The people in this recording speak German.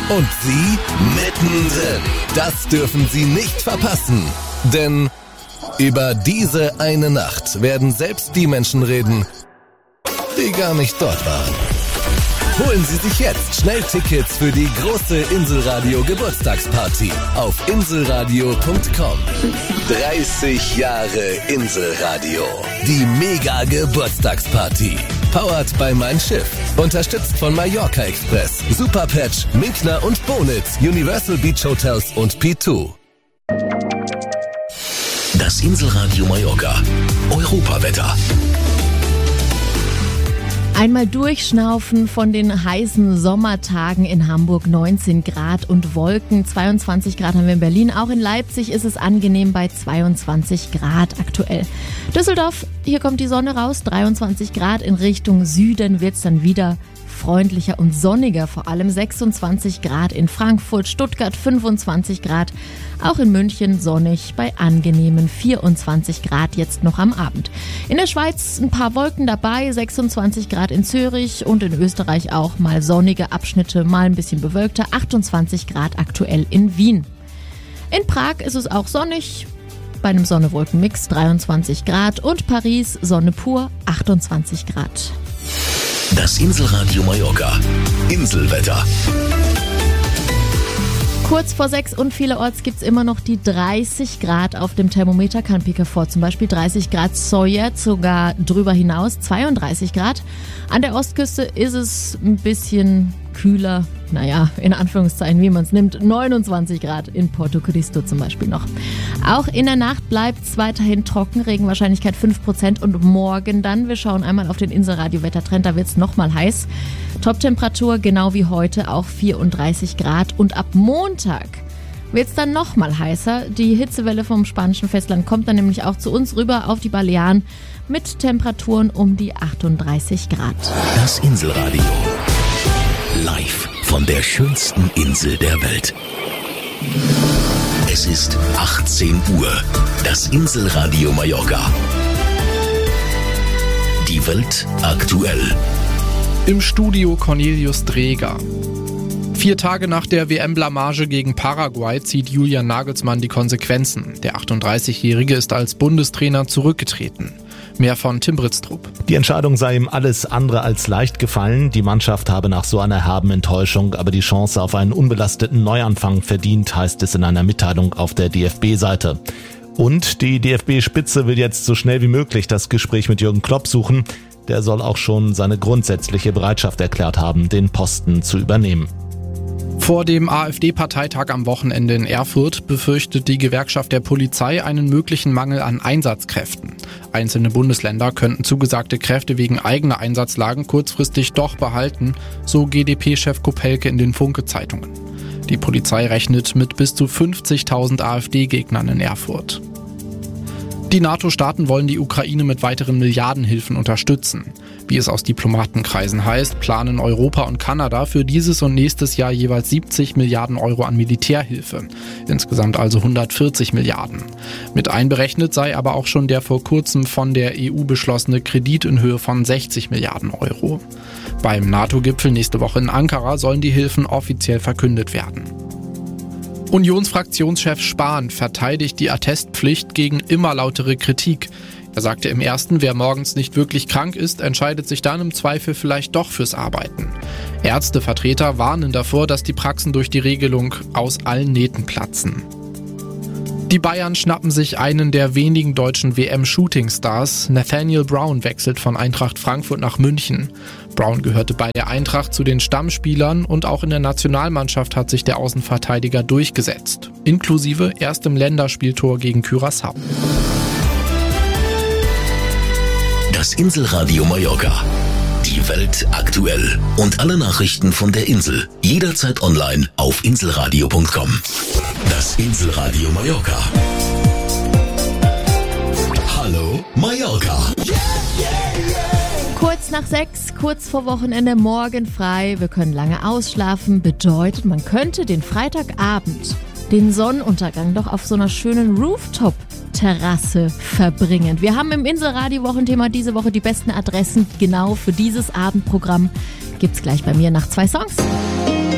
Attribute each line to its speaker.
Speaker 1: Und Sie mittendrin. Das dürfen Sie nicht verpassen. Denn über diese eine Nacht werden selbst die Menschen reden, die gar nicht dort waren. Holen Sie sich jetzt schnell Tickets für die große Inselradio Geburtstagsparty auf inselradio.com. 30 Jahre Inselradio. Die Mega Geburtstagsparty. Powered by Mein Schiff. Unterstützt von Mallorca Express, Superpatch, Minkner und Bonitz, Universal Beach Hotels und P2.
Speaker 2: Das Inselradio Mallorca. Europawetter.
Speaker 3: Einmal durchschnaufen von den heißen Sommertagen in Hamburg, 19 Grad und Wolken, 22 Grad haben wir in Berlin. Auch in Leipzig ist es angenehm bei 22 Grad aktuell. Düsseldorf, hier kommt die Sonne raus, 23 Grad. In Richtung Süden wird es dann wieder freundlicher und sonniger, vor allem 26 Grad in Frankfurt, Stuttgart 25 Grad, auch in München sonnig bei angenehmen 24 Grad jetzt noch am Abend. In der Schweiz ein paar Wolken dabei, 26 Grad in Zürich und in Österreich auch mal sonnige Abschnitte, mal ein bisschen bewölkter, 28 Grad aktuell in Wien. In Prag ist es auch sonnig, bei einem Sonne-Wolken-Mix 23 Grad und Paris Sonne pur 28 Grad.
Speaker 2: Das Inselradio Mallorca. Inselwetter.
Speaker 3: Kurz vor 6 und vielerorts gibt es immer noch die 30 Grad auf dem Thermometer. Cannes-Picard vor zum Beispiel 30 Grad, Sóller sogar drüber hinaus 32 Grad. An der Ostküste ist es ein bisschen kühler, naja, in Anführungszeichen, wie man es nimmt, 29 Grad in Porto Cristo zum Beispiel noch. Auch in der Nacht bleibt es weiterhin trocken, Regenwahrscheinlichkeit 5% und morgen dann, wir schauen einmal auf den Inselradio-Wettertrend, da wird es nochmal heiß. Toptemperatur genau wie heute auch 34 Grad und ab Montag wird es dann nochmal heißer. Die Hitzewelle vom spanischen Festland kommt dann nämlich auch zu uns rüber auf die Balearen mit Temperaturen um die 38 Grad.
Speaker 2: Das Inselradio. Live von der schönsten Insel der Welt. Es ist 18 Uhr. Das Inselradio Mallorca. Die Welt aktuell.
Speaker 4: Im Studio Cornelius Dreger. 4 Tage nach der WM-Blamage gegen Paraguay zieht Julian Nagelsmann die Konsequenzen. Der 38-Jährige ist als Bundestrainer zurückgetreten. Mehr von Tim Britztrup.
Speaker 5: Die Entscheidung sei ihm alles andere als leicht gefallen. Die Mannschaft habe nach so einer herben Enttäuschung aber die Chance auf einen unbelasteten Neuanfang verdient, heißt es in einer Mitteilung auf der DFB-Seite. Und die DFB-Spitze will jetzt so schnell wie möglich das Gespräch mit Jürgen Klopp suchen. Der soll auch schon seine grundsätzliche Bereitschaft erklärt haben, den Posten zu übernehmen.
Speaker 4: Vor dem AfD-Parteitag am Wochenende in Erfurt befürchtet die Gewerkschaft der Polizei einen möglichen Mangel an Einsatzkräften. Einzelne Bundesländer könnten zugesagte Kräfte wegen eigener Einsatzlagen kurzfristig doch behalten, so GdP-Chef Kopelke in den Funke-Zeitungen. Die Polizei rechnet mit bis zu 50.000 AfD-Gegnern in Erfurt. Die NATO-Staaten wollen die Ukraine mit weiteren Milliardenhilfen unterstützen. Wie es aus Diplomatenkreisen heißt, planen Europa und Kanada für dieses und nächstes Jahr jeweils 70 Milliarden Euro an Militärhilfe. Insgesamt also 140 Milliarden. Mit einberechnet sei aber auch schon der vor kurzem von der EU beschlossene Kredit in Höhe von 60 Milliarden Euro. Beim NATO-Gipfel nächste Woche in Ankara sollen die Hilfen offiziell verkündet werden. Unionsfraktionschef Spahn verteidigt die Attestpflicht gegen immer lautere Kritik. Er sagte im ersten, wer morgens nicht wirklich krank ist, entscheidet sich dann im Zweifel vielleicht doch fürs Arbeiten. Ärztevertreter warnen davor, dass die Praxen durch die Regelung aus allen Nähten platzen. Die Bayern schnappen sich einen der wenigen deutschen WM-Shooting-Stars. Nathaniel Brown wechselt von Eintracht Frankfurt nach München. Brown gehörte bei der Eintracht zu den Stammspielern und auch in der Nationalmannschaft hat sich der Außenverteidiger durchgesetzt. Inklusive erstem Länderspieltor gegen Curaçao.
Speaker 2: Das Inselradio Mallorca. Die Welt aktuell. Und alle Nachrichten von der Insel. Jederzeit online auf inselradio.com. Das Inselradio Mallorca. Hallo Mallorca.
Speaker 3: Kurz nach 6, kurz vor Wochenende, morgen frei. Wir können lange ausschlafen. Bedeutet, man könnte den Freitagabend, den Sonnenuntergang doch auf so einer schönen Rooftop-Terrasse verbringen. Wir haben im Inselradio-Wochenthema diese Woche die besten Adressen genau für dieses Abendprogramm. Gibt's gleich bei mir nach 2 Songs.